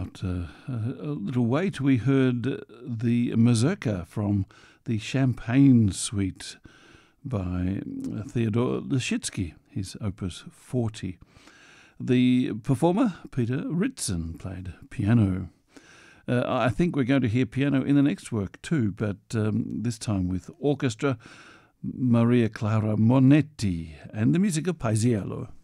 not a little wait, we heard the Mazurka from the Champagne Suite by Theodore Leschitsky, his Opus 40. The performer, Peter Ritzen, played piano. I think we're going to hear piano in the next work too, but this time with orchestra, Maria Clara Monetti, and the music of Paisiello.